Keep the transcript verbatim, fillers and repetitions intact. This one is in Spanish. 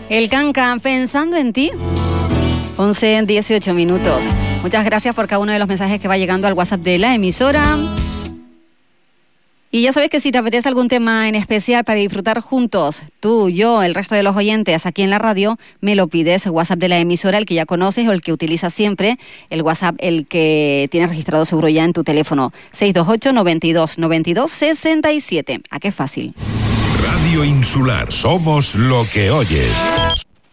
El Canca, pensando en ti. once, dieciocho minutos. Muchas gracias por cada uno de los mensajes que va llegando al WhatsApp de la emisora. Y ya sabes que si te apetece algún tema en especial para disfrutar juntos, tú, yo, el resto de los oyentes aquí en la radio, me lo pides, WhatsApp de la emisora, el que ya conoces o el que utilizas siempre, el WhatsApp, el que tienes registrado seguro ya en tu teléfono, seis dos ocho, noventa y dos, noventa y dos, sesenta y siete. ¿A qué fácil? Radio Insular, somos lo que oyes.